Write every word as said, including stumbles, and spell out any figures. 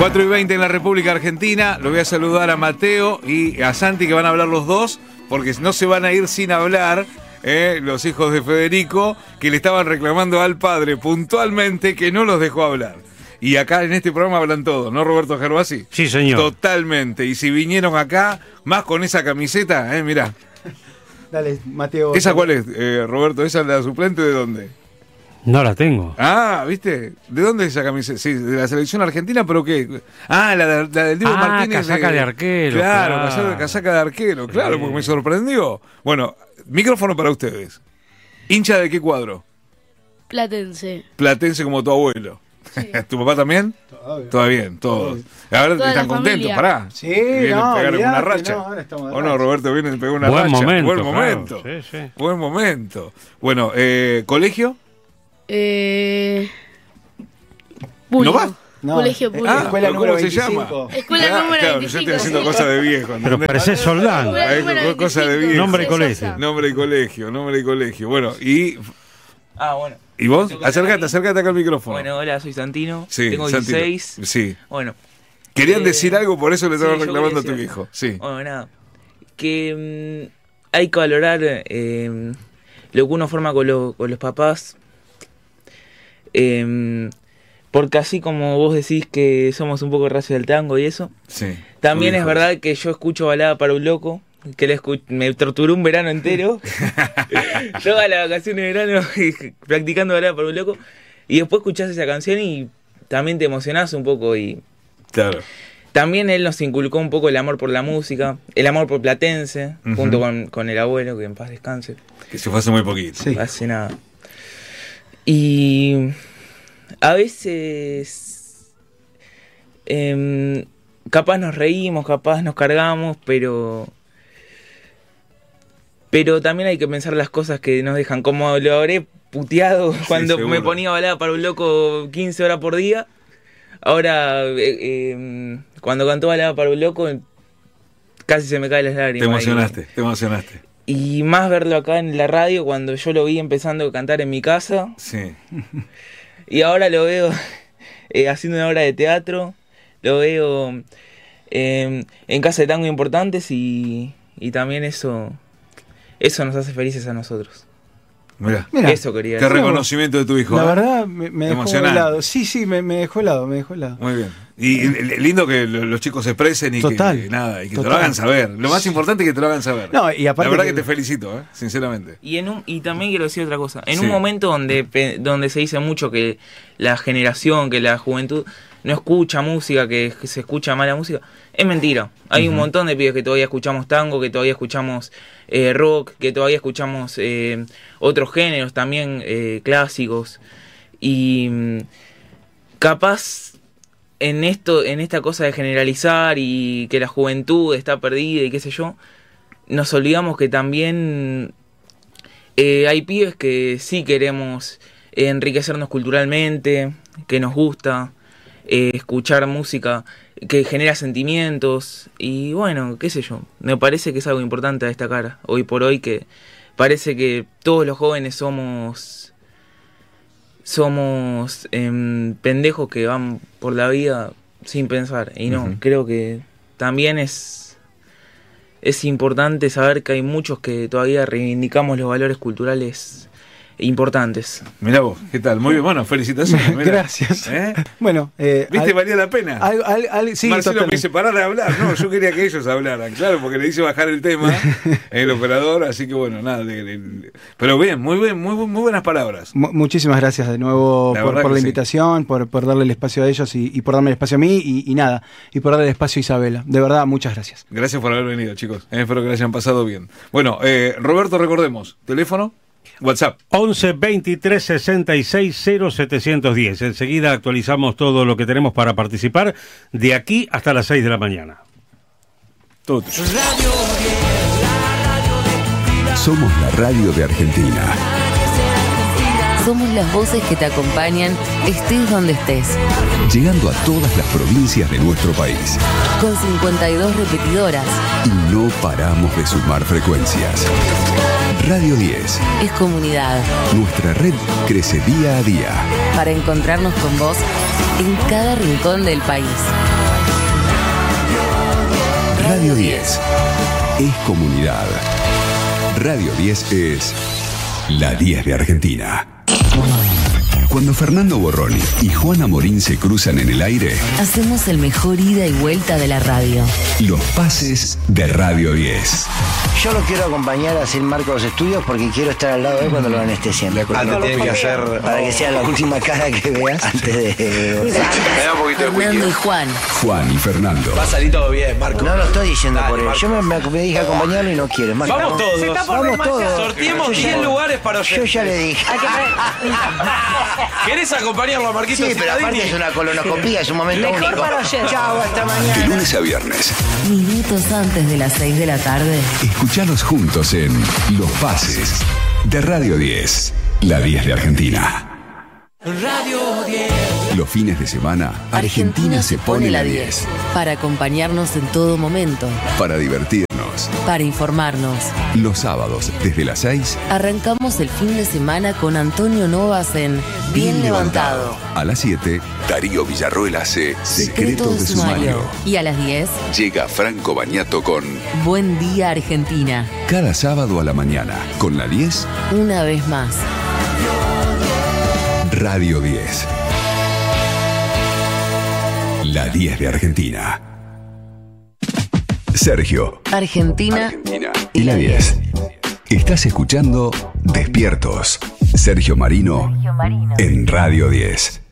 cuatro y veinte en la República Argentina. Lo voy a saludar a Mateo y a Santi, que van a hablar los dos, porque no se van a ir sin hablar. Eh, los hijos de Federico, que le estaban reclamando al padre puntualmente que no los dejó hablar. Y acá en este programa hablan todos, ¿no, Roberto Gervasi? Sí, señor. Totalmente. Y si vinieron acá, más con esa camiseta, eh, mirá. Dale, Mateo. ¿Esa cuál es, eh, Roberto? ¿Esa es la suplente de dónde? No la tengo. Ah, ¿viste? ¿De dónde es esa camiseta? Sí, de la selección argentina, pero ¿qué? Ah, la, de, la del Diego ah, Martínez. casaca de, de arquero. Claro, claro. Casaca, casaca de arquero, claro, sí. Porque me sorprendió. Bueno, micrófono para ustedes. ¿Hincha de qué cuadro? Platense. Platense como tu abuelo. Sí. ¿Tu papá también? Todo bien. Todo bien, todos. A ver, ¿están contentos? Pará. Sí, vienen no, a pegar mirá, una racha. No, ahora estamos de ¿O no, racha. Roberto? Vienen a pegar una Buen racha. Momento, Buen claro. momento. Sí, sí. Buen momento. Bueno, eh, ¿colegio? Eh... Público. ¿No va? No, Colegio público. Ah, escuela ¿cómo número se veinticinco. llama? Escuela Ah, número claro, veinticinco. yo estoy haciendo sí. cosas de viejo. Pero parecés Soldán. Escuela número Cosa de veinticinco. bien. Nombre y Sí, colegio. Sosa. Nombre y colegio, nombre y colegio. Bueno, y... Ah, bueno. ¿Y vos? Tengo que Acércate, estar ahí. acércate acá al micrófono. Bueno, hola, soy Santino. Sí, Tengo Santino. dieciséis. Sí. Bueno. Querían Eh, decir algo, por eso le sí, estaban yo reclamando a quería tu decir hijo. Sí. Bueno, nada. Que mm, hay que valorar eh, lo que uno forma con, lo- con los papás. Eh, porque así como vos decís que somos un poco raza del tango y eso, Sí. también Tu es hijo. verdad que yo escucho Balada para un Loco, que le escu- me torturó un verano entero. Todas las vacaciones de verano practicando Balada para un Loco. Y después escuchás esa canción y también te emocionás un poco. Y Claro. también él nos inculcó un poco el amor por la música, el amor por Platense, Ujú. junto con, con el abuelo, que en paz descanse. Que se fue hace muy poquito. Sí. Hace nada. Y a veces em, capaz nos reímos, capaz nos cargamos, pero pero también hay que pensar las cosas que nos dejan. Como lo habré puteado cuando seguro. me ponía Balada para un Loco quince horas por día. Ahora, eh, em, cuando cantó Balada para un Loco, casi se me caen las lágrimas. Te emocionaste, te emocionaste. Y, y más verlo acá en la radio cuando yo lo vi empezando a cantar en mi casa. Sí. Y ahora lo veo eh, haciendo una obra de teatro, lo veo eh, en Casa de Tango Importantes y, y también eso eso nos hace felices a nosotros. Mirá. Mirá, Eso quería Qué decir. reconocimiento de tu hijo. la ¿eh? verdad me, me dejó Emocionante. helado. Sí, sí, me, me dejó helado, me dejó helado. Muy bien. Y y lindo que lo- los chicos se expresen y Total, que nada, y que te total. lo hagan saber. Lo más importante es que te lo hagan saber. No, y aparte la verdad que, que- te felicito, ¿eh? Sinceramente. Y en un, y también quiero decir otra cosa. En Sí. un momento donde, pe- donde se dice mucho que la generación, que la juventud no escucha música, que, que se escucha mala música, es mentira. Hay un montón de pibes que todavía escuchamos tango, que todavía escuchamos eh, rock, que todavía escuchamos eh, otros géneros también eh, clásicos. Y mm, capaz en esto, en esta cosa de generalizar y que la juventud está perdida y qué sé yo, nos olvidamos que también eh, hay pibes que sí queremos eh, enriquecernos culturalmente, que nos gusta eh, escuchar música que genera sentimientos y bueno, qué sé yo, me parece que es algo importante a destacar hoy por hoy, que parece que todos los jóvenes somos somos em, pendejos que van por la vida sin pensar y no, Ujú. creo que también es es importante saber que hay muchos que todavía reivindicamos los valores culturales importantes. Mirá vos, ¿qué tal? Muy bien, bueno, felicitaciones. mirá. Gracias. ¿Eh? Bueno, eh, ¿Viste? al- Valía la pena. al- al- al- sí, Marcelo me totalmente. dice, parar de hablar. No, yo quería que ellos hablaran, claro, porque le hice bajar el tema el operador, así que bueno, nada. le- le- pero bien, muy bien, muy, bu- muy buenas palabras. Mu- Muchísimas gracias de nuevo La por, verdad por que la sí. invitación, por, por darle el espacio a ellos y, y por darme el espacio a mí y, y nada, y por darle el espacio a Isabela. De verdad, muchas gracias. Gracias por haber venido, chicos. Eh, espero que le hayan pasado bien. Bueno, eh, Roberto, recordemos, teléfono, WhatsApp. once veintitrés sesenta y seis cero setecientos diez. Enseguida actualizamos todo lo que tenemos para participar de aquí hasta las seis de la mañana. Todo tuyo. Somos la radio de Argentina. Somos las voces que te acompañan, estés donde estés. Llegando a todas las provincias de nuestro país. Con cincuenta y dos repetidoras. Y no paramos de sumar frecuencias. Radio diez. Es comunidad. Nuestra red crece día a día. Para encontrarnos con vos en cada rincón del país. Radio diez es comunidad. Radio diez es la diez de Argentina. Cuando Fernando Borroni y Juana Morín se cruzan en el aire, hacemos el mejor ida y vuelta de la radio. Los pases de Radio diez. Yo lo quiero acompañar a hacer marco los estudios porque quiero estar al lado de él cuando lo anestesien. Ah, no tiene que hacer. Para que sea la última cara que veas antes de. Me da un poquito de Fernando y Juan. Juan y Fernando. Va a salir todo bien, Marco. No lo estoy diciendo Dale, por él. Marco. Yo me, me, me dije acompañarlo y no quiere. Marco, Vamos todos. Vamos todos. Sorteemos Yo ya- diez lugares para Yo oyentes. ya le dije. ¿Querés acompañarlo a Marquito Sí, pero aparte Cittadini? es una colonoscopía, es un momento único. Chao, hasta De mañana. lunes a viernes, Minutos antes de las seis de la tarde. escuchalos juntos en Los Pases de Radio diez, la diez de Argentina. Radio diez. Los fines de semana, Argentina, se pone la diez. Para acompañarnos en todo momento. Para divertirnos. Para informarnos. Los sábados, desde las seis, Arrancamos el fin de semana con Antonio Novas en Bien, Levantado. A las siete, Darío Villarroel hace Secretos de Sumario. Y a las diez, Llega Franco Bañato con Buen Día Argentina. Cada sábado a la mañana, con la diez, Una vez más. Radio diez. La diez de Argentina. Sergio, Argentina. Argentina y la diez. Estás escuchando Despiertos. Sergio Marino en Radio diez.